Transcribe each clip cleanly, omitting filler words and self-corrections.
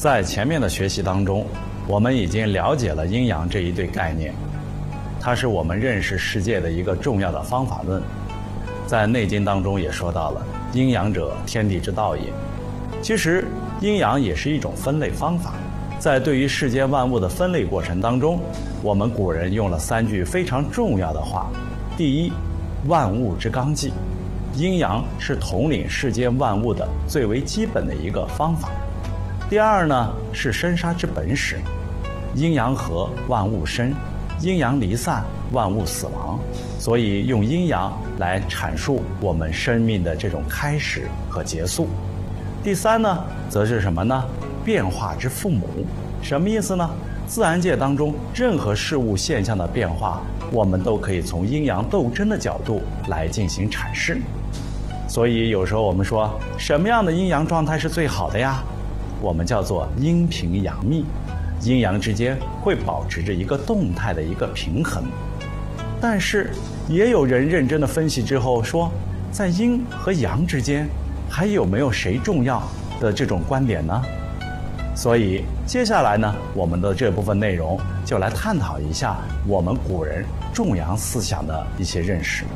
在前面的学习当中，我们已经了解了阴阳这一对概念，它是我们认识世界的一个重要的方法论。在《内经》当中也说到了“阴阳者，天地之道也”。其实，阴阳也是一种分类方法。在对于世间万物的分类过程当中，我们古人用了3句非常重要的话。第一，万物之纲纪，阴阳是统领世间万物的最为基本的一个方法。第二呢，是生杀之本始，阴阳合，万物生；阴阳离散，万物死亡。所以用阴阳来阐述我们生命的这种开始和结束。第三呢，则是什么呢？变化之父母。什么意思呢？自然界当中任何事物现象的变化，我们都可以从阴阳斗争的角度来进行阐释。所以有时候我们说，什么样的阴阳状态是最好的呀？我们叫做阴平阳密，阴阳之间会保持着一个动态的一个平衡。但是也有人认真的分析之后说，在阴和阳之间还有没有谁重要的这种观点呢？所以接下来呢，我们的这部分内容就来探讨一下我们古人重阳思想的一些认识。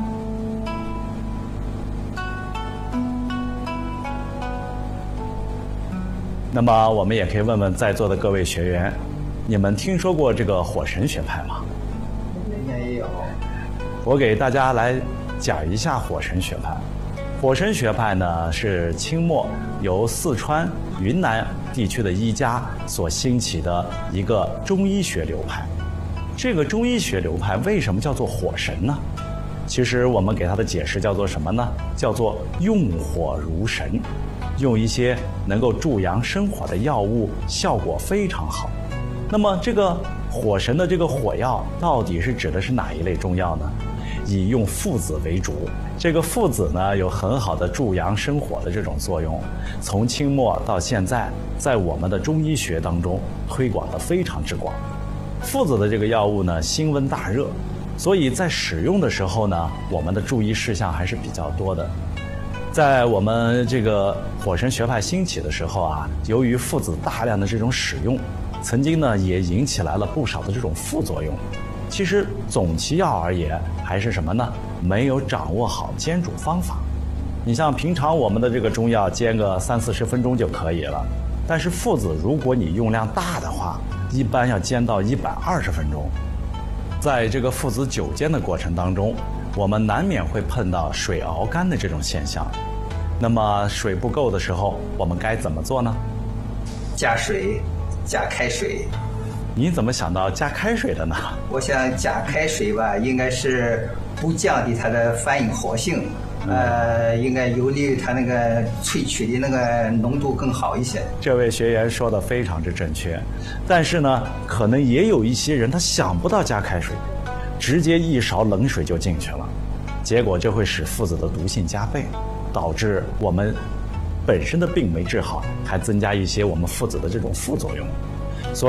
那么我们也可以问问在座的各位学员，你们听说过这个火神学派吗？ 没有。 我给大家来讲一下火神学派。火神学派呢，是清末由四川、云南地区的医家所兴起的一个中医学流派。这个中医学流派为什么叫做火神呢？其实我们给它的解释叫做什么呢？叫做用火如神，用一些能够助阳生火的药物，效果非常好。那么这个火神的这个火药到底是指的是哪一类中药呢？以用附子为主。这个附子呢，有很好的助阳生火的这种作用，从清末到现在，在我们的中医学当中推广得非常之广。附子的这个药物呢，辛温大热，所以在使用的时候呢，我们的注意事项还是比较多的。在我们这个火神学派兴起的时候啊，由于附子大量的这种使用，曾经呢也引起来了不少的这种副作用。其实总其要而言，还是什么呢？没有掌握好煎煮方法。你像平常我们的这个中药煎个30-40分钟就可以了，但是附子如果你用量大的话，一般要煎到120分钟。在这个附子久煎的过程当中，我们难免会碰到水熬干的这种现象。那么水不够的时候，我们该怎么做呢？ 加水，加开水。 你怎么想到加开水的呢？ 我想加开水吧，应该是不降低它的反应活性，应该有利于它那个萃取的那个浓度更好一些。 这位学员说的非常之正确，但是呢，可能也有一些人他想不到加开水，直接一勺冷水就进去了，结果就会使附子的毒性加倍，导致我们本身的病没治好，还增加一些我们附子的这种副作用。